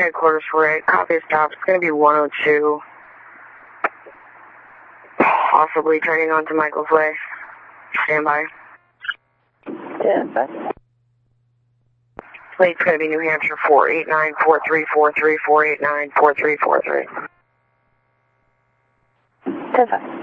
headquarters for it. Copy of stop. It's going to be 102. Possibly turning onto Michael's Way. Stand by. Yeah, that's... Plate's going to be New Hampshire 489-4343, 489-4343. 10-5.